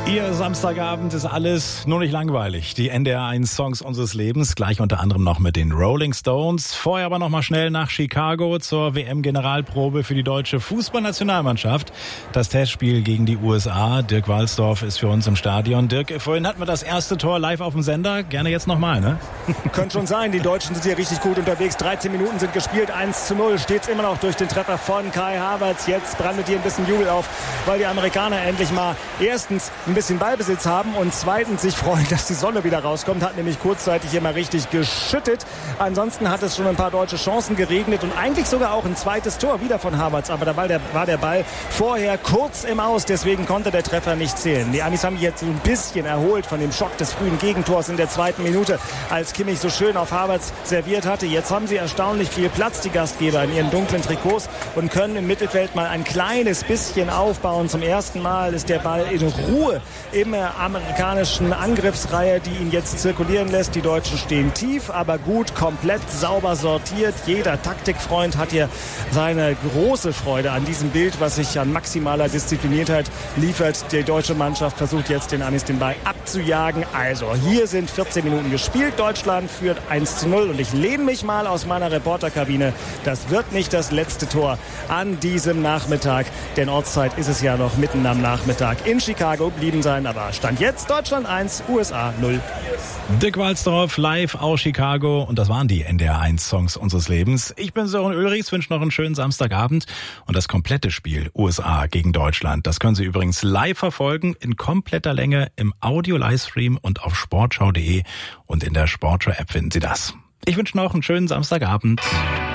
Ihr Samstagabend ist alles nur nicht langweilig. Die NDR1-Songs unseres Lebens, gleich unter anderem noch mit den Rolling Stones. Vorher aber noch mal schnell nach Chicago zur WM-Generalprobe für die deutsche Fußballnationalmannschaft. Das Testspiel gegen die USA. Dirk Walsdorf ist für uns im Stadion. Dirk, vorhin hatten wir das erste Tor live auf dem Sender. Gerne jetzt nochmal, ne? Könnte schon sein. Die Deutschen sind hier richtig gut unterwegs. 13 Minuten sind gespielt. 1:0 steht es immer noch durch den Treffer von Kai Havertz. Jetzt brandet hier ein bisschen Jubel auf, weil die Amerikaner endlich mal erstens ein bisschen Ballbesitz haben und zweitens sich freuen, dass die Sonne wieder rauskommt. Hat nämlich kurzzeitig hier mal richtig geschüttet. Ansonsten hat es schon ein paar deutsche Chancen geregnet und eigentlich sogar auch ein zweites Tor wieder von Havertz. Aber da war der Ball vorher kurz im Aus, deswegen konnte der Treffer nicht zählen. Die Amis haben jetzt so ein bisschen erholt von dem Schock des frühen Gegentors in der zweiten Minute, als Kimmich so schön auf Havertz serviert hatte. Jetzt haben sie erstaunlich viel Platz, die Gastgeber, in ihren dunklen Trikots und können im Mittelfeld mal ein kleines bisschen aufbauen. Zum ersten Mal ist der Ball in Ruhe im amerikanischen Angriffsreihe, die ihn jetzt zirkulieren lässt. Die Deutschen stehen tief, aber gut, komplett sauber sortiert. Jeder Taktikfreund hat hier seine große Freude an diesem Bild, was sich an maximaler Diszipliniertheit liefert. Die deutsche Mannschaft versucht jetzt den Amis den Ball abzujagen. Also hier sind 14 Minuten gespielt. Deutschland führt 1:0 und ich lehne mich mal aus meiner Reporterkabine. Das wird nicht das letzte Tor an diesem Nachmittag, denn Ortszeit ist es ja noch mitten am Nachmittag. In Chicago blieben sein, aber Stand jetzt Deutschland 1, USA 0. Dirk Walsdorf live aus Chicago und das waren die NDR1-Songs unseres Lebens. Ich bin Sören Ulrichs, wünsche noch einen schönen Samstagabend und das komplette Spiel USA gegen Deutschland, das können Sie übrigens live verfolgen, in kompletter Länge im Audio-Livestream und auf sportschau.de und in der Sportschau-App finden Sie das. Ich wünsche noch einen schönen Samstagabend.